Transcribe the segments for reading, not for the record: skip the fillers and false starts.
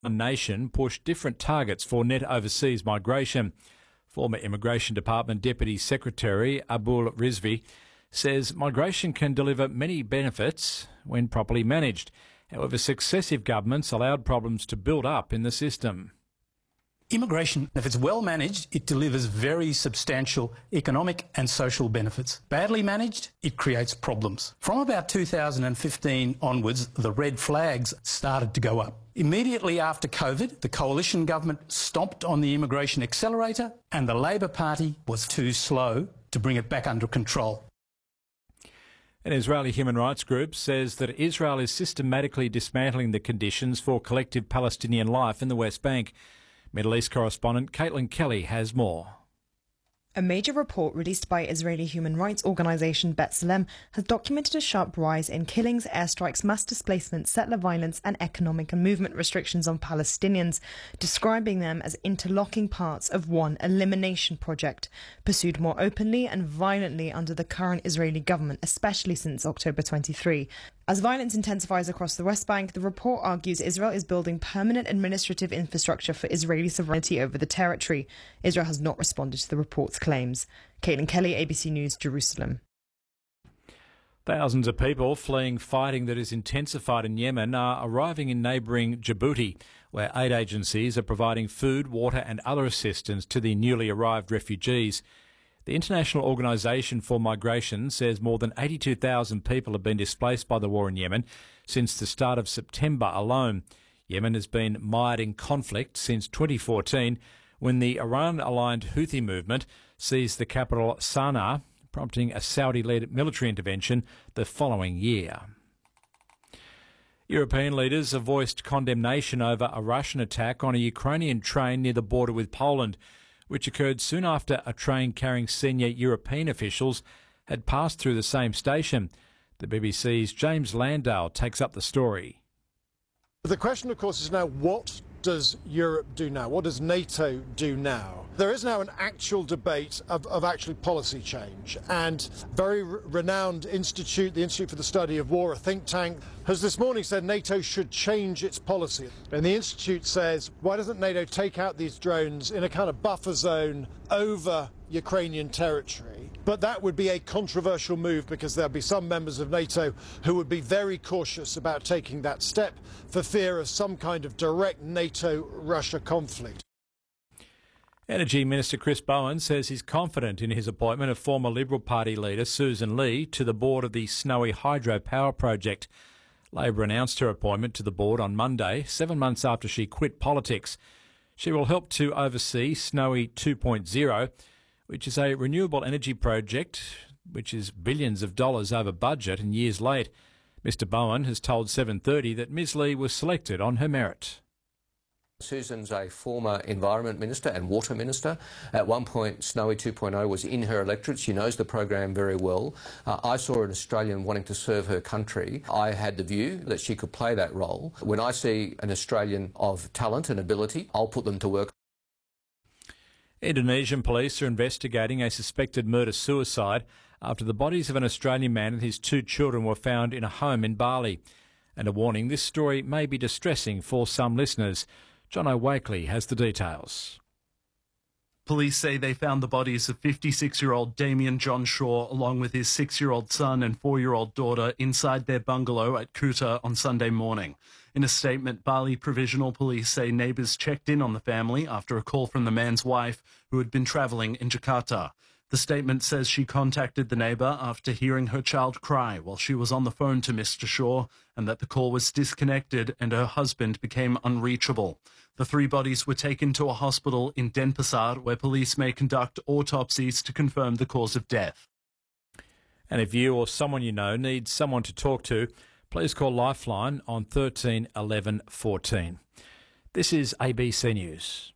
nation push different targets for net overseas migration. Former Immigration Department Deputy Secretary Abul Rizvi says migration can deliver many benefits when properly managed. However, successive governments allowed problems to build up in the system. Immigration, if it's well managed, it delivers very substantial economic and social benefits. Badly managed, it creates problems. From about 2015 onwards, the red flags started to go up. Immediately after COVID, the coalition government stomped on the immigration accelerator and the Labor Party was too slow to bring it back under control. An Israeli human rights group says that Israel is systematically dismantling the conditions for collective Palestinian life in the West Bank. Middle East correspondent Caitlin Kelly has more. A major report released by Israeli human rights organisation B'Tselem has documented a sharp rise in killings, airstrikes, mass displacement, settler violence and economic and movement restrictions on Palestinians, describing them as interlocking parts of one elimination project, pursued more openly and violently under the current Israeli government, especially since October 23. As violence intensifies across the West Bank, the report argues Israel is building permanent administrative infrastructure for Israeli sovereignty over the territory. Israel has not responded to the report's claims. Caitlin Kelly, ABC News, Jerusalem. Thousands of people fleeing fighting that is intensified in Yemen are arriving in neighbouring Djibouti, where aid agencies are providing food, water and other assistance to the newly arrived refugees. The International Organisation for Migration says more than 82,000 people have been displaced by the war in Yemen since the start of September alone. Yemen has been mired in conflict since 2014 when the Iran-aligned Houthi movement seized the capital Sana'a, prompting a Saudi-led military intervention the following year. European leaders have voiced condemnation over a Russian attack on a Ukrainian train near the border with Poland, which occurred soon after a train carrying senior European officials had passed through the same station. The BBC's James Landale takes up the story. The question, of course, is now what does Europe do now? What does NATO do now? There is now an actual debate of actually policy change, and very renowned institute, the Institute for the Study of War, a think tank, has this morning said NATO should change its policy. And the institute says, why doesn't NATO take out these drones in a kind of buffer zone over Ukrainian territory? But that would be a controversial move because there'll be some members of NATO who would be very cautious about taking that step for fear of some kind of direct NATO-Russia conflict. Energy Minister Chris Bowen says he's confident in his appointment of former Liberal Party leader Susan Lee to the board of the Snowy hydropower project. Labor announced her appointment to the board on Monday, 7 months after she quit politics. She will help to oversee Snowy 2.0, which is a renewable energy project which is billions of dollars over budget and years late. Mr Bowen has told 7:30 that Ms Lee was selected on her merit. Susan's a former Environment Minister and Water Minister. At one point, Snowy 2.0 was in her electorate. She knows the program very well. I saw an Australian wanting to serve her country. I had the view that she could play that role. When I see an Australian of talent and ability, I'll put them to work. Indonesian police are investigating a suspected murder-suicide after the bodies of an Australian man and his 2 children were found in a home in Bali. And a warning, this story may be distressing for some listeners. John O'Wakely has the details. Police say they found the bodies of 56-year-old Damien John Shaw along with his 6-year-old son and 4-year-old daughter inside their bungalow at Kuta on Sunday morning. In a statement, Bali Provisional Police say neighbours checked in on the family after a call from the man's wife, who had been travelling in Jakarta. The statement says she contacted the neighbour after hearing her child cry while she was on the phone to Mr Shaw, and that the call was disconnected and her husband became unreachable. The 3 bodies were taken to a hospital in Denpasar, where police may conduct autopsies to confirm the cause of death. And if you or someone you know needs someone to talk to, please call Lifeline on 13 11 14. This is ABC News.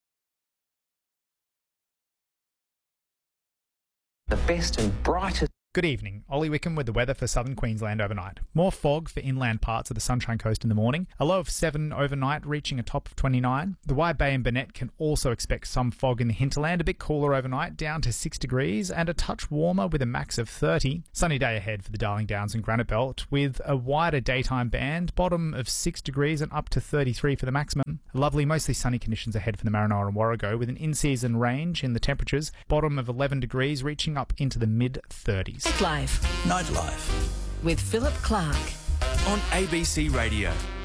The best and brightest. Good evening. Ollie Wickham with the weather for southern Queensland overnight. More fog for inland parts of the Sunshine Coast in the morning. A low of 7 overnight, reaching a top of 29. The Wide Bay and Burnett can also expect some fog in the hinterland. A bit cooler overnight, down to 6 degrees, and a touch warmer with a max of 30. Sunny day ahead for the Darling Downs and Granite Belt, with a wider daytime band, bottom of 6 degrees and up to 33 for the maximum. Lovely, mostly sunny conditions ahead for the Maranoa and Warrego, with an in-season range in the temperatures, bottom of 11 degrees, reaching up into the mid-30s. Nightlife with Philip Clark on ABC Radio.